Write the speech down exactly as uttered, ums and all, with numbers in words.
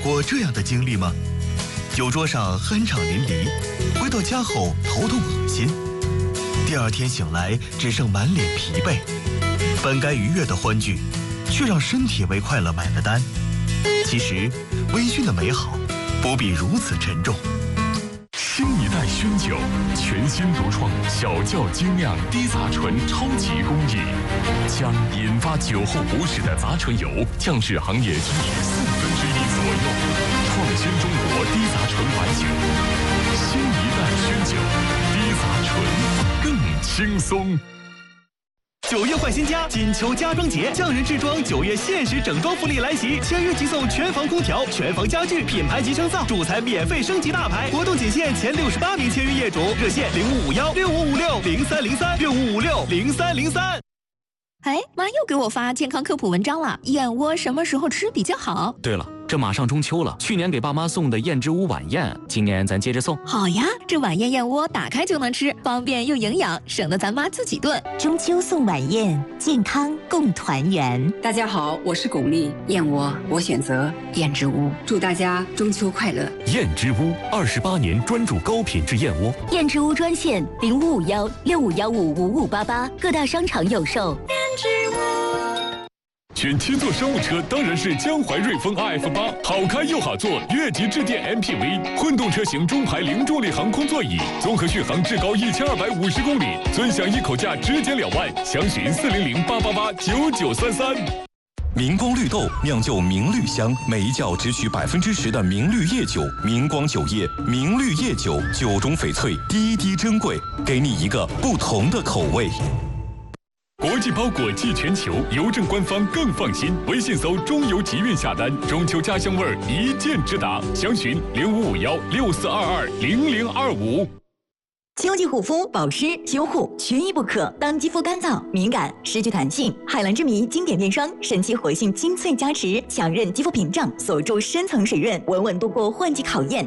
过这样的经历吗？酒桌上酣畅淋漓，回到家后头痛恶心，第二天醒来只剩满脸疲惫。本该愉悦的欢聚，却让身体为快乐买了单。其实，微醺的美好不必如此沉重。 新一代熏酒，全新独创小窖精酿低杂醇超级工艺，将引发酒后不适的杂醇油降至行业居民四分之一左右，创新中国低杂醇白酒。新一代熏酒，低杂醇更轻松。 九月换新家，金秋家装节，匠人制装九月限时整装福利来袭，签约即送全房空调、全房家具、品牌集成灶，主材免费升级大牌，活动仅限前六十八名签约业主，热线零五五幺六五五六零三零三六五五六零三零三。 哎，妈又给我发健康科普文章了，燕窝什么时候吃比较好？ 对了，这马上中秋了，去年给爸妈送的燕之屋晚宴，今年咱接着送。 好呀，这晚宴燕窝打开就能吃，方便又营养，省得咱妈自己炖。 中秋送晚宴，健康共团圆。 大家好，我是巩俐，燕窝我选择燕之屋，祝大家中秋快乐。 燕之屋二十八年专注高品质燕窝。 燕之屋专线零五五幺六五幺五五五八八，各大商场有售。 选七座商务车当然是江淮瑞风 R F 八，好开又好坐，越级致电 M P V， 混动车型中排零重力航空座椅，综合续航至高一千二百五十公里，尊享一口价直减两万，详询四零零八八八九九三三。 明光绿豆酿就明绿香，每一窖只取百分之十的明绿叶酒，明光酒业明绿叶酒，酒中翡翠，滴滴珍贵，给你一个不同的口味。 国际包裹寄全球，邮政官方更放心。微信搜中邮集运下单，中秋家乡味儿一键直达。详询零五五幺六四二二零零二五。 秋季护肤、保湿、修护缺一不可。当肌肤干燥、敏感、失去弹性，海蓝之谜经典面霜神奇活性精粹加持，强韧肌肤屏障，锁住深层水润，稳稳度过换季考验。